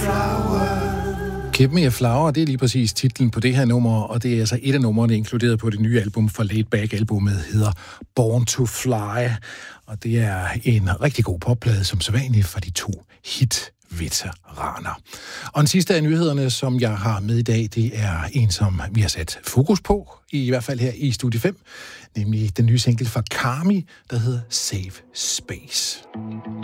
Give Me a Flower, det er lige præcis titlen på det her nummer, og det er altså et af numrene inkluderet på det nye album fra Laid Back-albummet, hedder Born to Fly, og det er en rigtig god popplade, som sædvanligt fra de to hit-veteraner. Og den sidste af nyhederne, som jeg har med i dag, det er en, som vi har sat fokus på, i hvert fald her i Studie 5, nemlig den nye single fra Karmi, der hedder Safe Space.